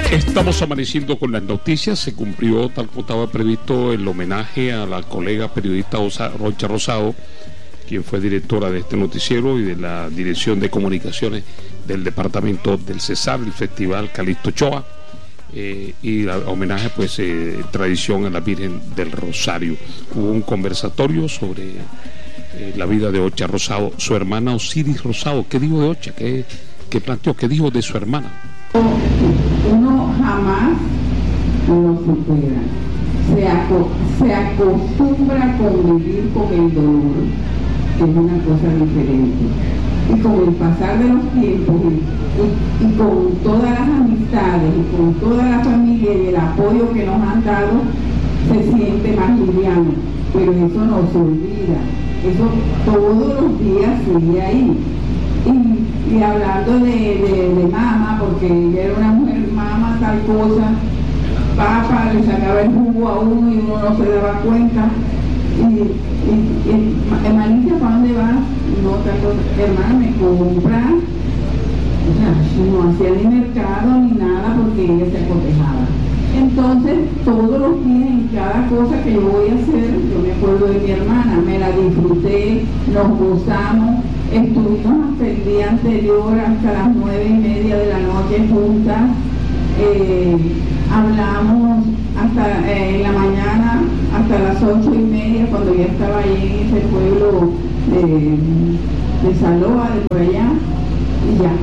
Estamos amaneciendo con las noticias. Se cumplió, tal como estaba previsto, el homenaje a la colega periodista Rocha Rosado, quien fue directora de este noticiero y de la Dirección de Comunicaciones del Departamento del Cesar, el Festival Calixto Ochoa, y el homenaje, pues, tradición a la Virgen del Rosario. Hubo un conversatorio sobre la vida de Ocha Rosado, su hermana Osiris Rosado. ¿Qué dijo de Ocha? ¿Qué planteó? ¿Qué dijo de su hermana? Uno jamás lo supera, se acostumbra a convivir con el dolor, que es una cosa diferente, y con el pasar de los tiempos y con todas las amistades y con toda la familia y el apoyo que nos han dado, se siente más liviano, pero eso no se olvida, eso todos los días sigue ahí. Y hablando de mamá, porque ella era una mujer, mamá tal cosa, papá le sacaba el jugo a uno y uno no se daba cuenta. Hermanita, ¿para dónde vas? No, otra cosa, hermana, me compra. O sea, no hacía ni mercado ni nada porque ella se acotejaba. Entonces, todos los días, en cada cosa que yo voy a hacer, yo me acuerdo de mi hermana, me la disfruté, nos gozamos, estuvimos hasta el día anterior, hasta las 9:30 de la noche juntas, hablamos hasta en la mañana, hasta las 8:30, cuando ya estaba ahí en ese pueblo de Saloa, de por allá, y ya.